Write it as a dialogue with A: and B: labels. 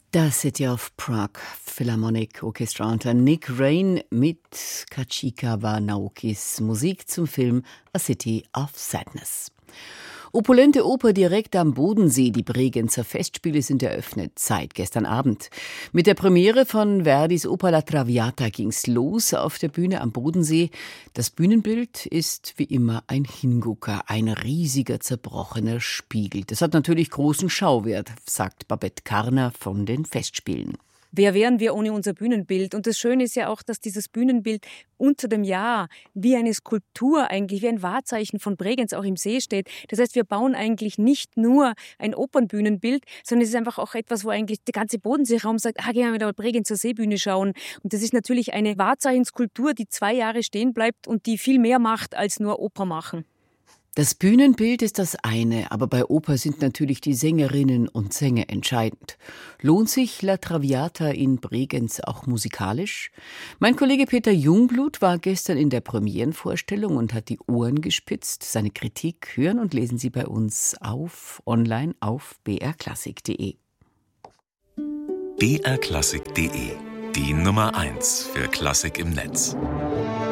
A: Das City of Prague Philharmonic Orchestra unter Nick Rain mit Kachikawa Naokis Musik zum Film A City of Sadness. Opulente Oper direkt am Bodensee. Die Bregenzer Festspiele sind eröffnet seit gestern Abend. Mit der Premiere von Verdis Oper La Traviata ging's los auf der Bühne am Bodensee. Das Bühnenbild ist wie immer ein Hingucker, ein riesiger zerbrochener Spiegel. Das hat natürlich großen Schauwert, sagt Babette Karner von den Festspielen.
B: Wer wären wir ohne unser Bühnenbild? Und das Schöne ist ja auch, dass dieses Bühnenbild unter dem Jahr wie eine Skulptur eigentlich, wie ein Wahrzeichen von Bregenz auch im See steht. Das heißt, wir bauen eigentlich nicht nur ein Opernbühnenbild, sondern es ist einfach auch etwas, wo eigentlich der ganze Bodenseeraum sagt, gehen wir wieder Bregenzer Seebühne schauen. Und das ist natürlich eine Wahrzeichenskulptur, die 2 Jahre stehen bleibt und die viel mehr macht als nur Oper machen.
A: Das Bühnenbild ist das eine, aber bei Oper sind natürlich die Sängerinnen und Sänger entscheidend. Lohnt sich La Traviata in Bregenz auch musikalisch? Mein Kollege Peter Jungblut war gestern in der Premierenvorstellung und hat die Ohren gespitzt. Seine Kritik hören und lesen Sie bei uns online auf brklassik.de.
C: brklassik.de, die Nummer 1 für Klassik im Netz.